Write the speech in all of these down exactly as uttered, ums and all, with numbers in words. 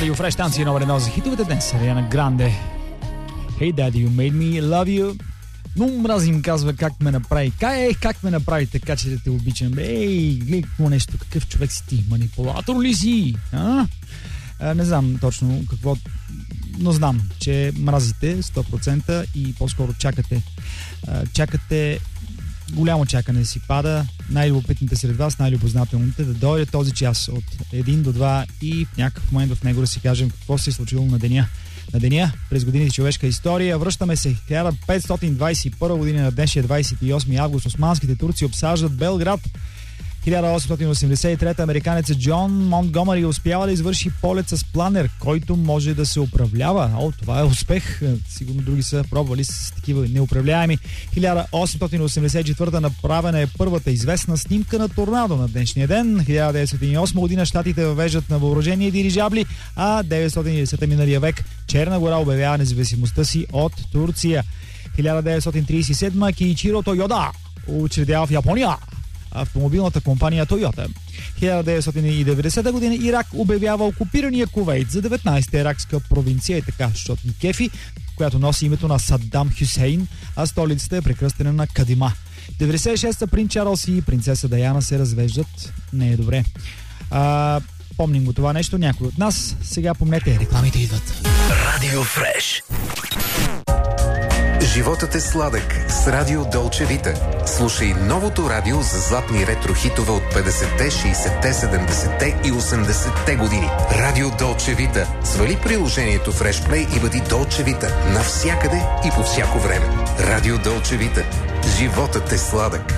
Радио Фреш, станция номер едно за хитовете днес. Ариана Гранде. Hey Daddy, you made me love you. Но мразим казва как ме направи. Кай, как ме направи така, че да те обичам. Ей, гледай какво нещо, какъв човек си ти? Манипулатор ли си? А? А, не знам точно какво, но знам, че мразите сто процента и по-скоро чакате. А, чакате, голямо чакане си пада. Най-любопитните сред вас, най-любознателните, да дойде този час от един до два и в някакъв момент в него да си кажем какво се е случило на деня. На деня, през годините човешка история. Връщаме се хиляда петстотин двадесет и първа година на днешния двадесет и осми август. Османските турци обсаждат Белград. хиляда осемстотин осемдесет и трета американецът Джон Монтгомери успява да извърши полет с планер, който може да се управлява. О, това е успех. Сигурно други са пробвали с такива неуправляеми. хиляда осемстотин осемдесет и четвърта направена е първата известна снимка на торнадо на днешния ден. хиляда деветстотин и осма година щатите въвеждат на въоръжение дирижабли, а деветстотин и десета миналия век Черна гора обявява независимостта си от Турция. хиляда деветстотин тридесет и седма Кейичиро Тойода учредява в Япония автомобилната компания Toyota. хиляда деветстотин и деветдесета година Ирак обявява окупирания Кувейт за деветнадесета иракска провинция и така, защото ни кефи, която носи името на Саддам Хюсейн, а столицата е прекръстена на Кадима. деветдесет и шеста принц Чарлз и принцеса Даяна се развеждат. Не е добре. А, помним го това нещо, някой от нас. Сега помнете, рекламите идват. Радио Фреш. Животът е сладък с Радио Долче Вита. Слушай новото радио за златни ретро хитове от петдесетте, шейсетте, седемдесетте и осемдесетте години. Радио Долче Вита. Свали приложението Фрешплей и бъди Долче Вита навсякъде и по всяко време. Радио Долче Вита. Животът е сладък.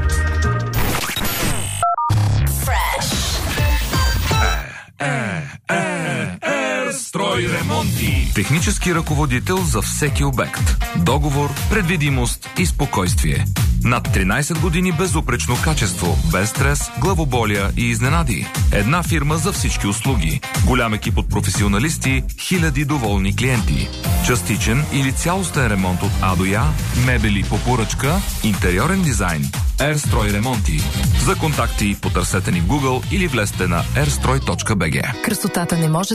Строй ремонти. Технически ръководител за всеки обект. Договор, предвидимост и спокойствие. Над тринадесет години безупречно качество, без стрес, главоболия и изненади. Една фирма за всички услуги. Голям екип от професионалисти, хиляди доволни клиенти. Частичен или цялостен ремонт от А до Я, мебели по поръчка, интериорен дизайн. Ерстрой ремонти. За контакти потърсете ни в Google или влезте на ерстрой точка би джи. Красотата не може